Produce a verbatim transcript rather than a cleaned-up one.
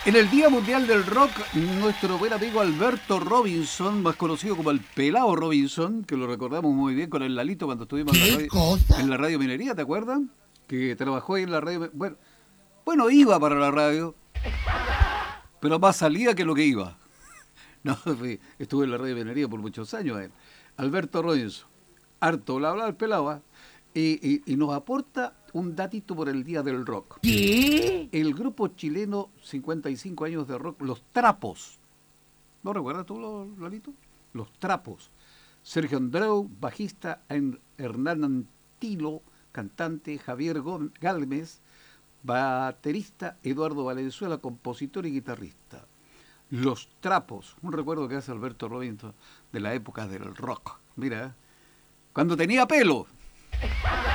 En el Día Mundial del Rock, nuestro buen amigo Alberto Robinson, más conocido como el Pelao Robinson, que lo recordamos muy bien con el Lalito cuando estuvimos en la ¿Qué radio, en cosa? la radio Minería, ¿te acuerdas? Que trabajó ahí en la radio. Bueno, bueno, iba para la radio, pero más salía que lo que iba. No, fui- estuve en la radio Minería por muchos años él. Alberto Robinson, harto bla bla el Pelao, ¿ah? y, y, y nos aporta un datito por el Día del Rock. ¿Qué? El grupo chileno cincuenta y cinco años de rock, Los Trapos. ¿No recuerdas tú, Lolito? Los Trapos. Sergio Andreu, bajista, Hernán Antilo, cantante, Javier Gálvez, baterista, Eduardo Valenzuela, compositor y guitarrista. Los Trapos, un recuerdo que hace Alberto Robinson de la época del rock. Mira, cuando tenía pelo.